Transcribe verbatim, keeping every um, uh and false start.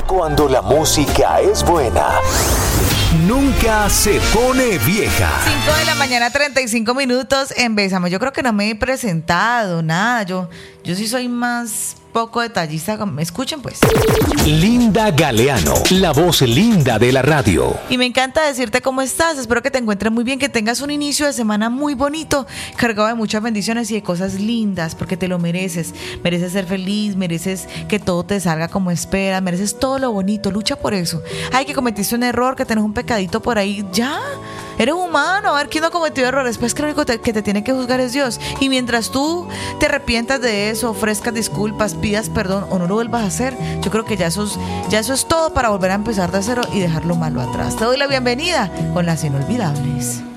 cuando la música es buena, nunca se pone vieja. cinco de la mañana, treinta y cinco minutos en Bésame. Yo creo que no me he presentado, nada. Yo, yo sí soy más poco detallista. ¿Me escuchen, pues? Linda Galeano, la voz linda de la radio. Y me encanta decirte cómo estás. Espero que te encuentres muy bien, que tengas un inicio de semana muy bonito, cargado de muchas bendiciones y de cosas lindas, porque te lo mereces. Mereces ser feliz, mereces que todo te salga como esperas, mereces todo lo bonito. Lucha por eso. Ay, que cometiste un error, que tenés un pecadito por ahí. Ya, eres humano. A ver, ¿quién no cometió errores? Pues que lo único te, que te tiene que juzgar es Dios. Y mientras tú te arrepientas de eso, ofrezcas disculpas, pidas perdón o no lo vuelvas a hacer, yo creo que ya eso, es, ya eso es todo para volver a empezar de cero y dejar lo malo atrás. Te doy la bienvenida con las inolvidables.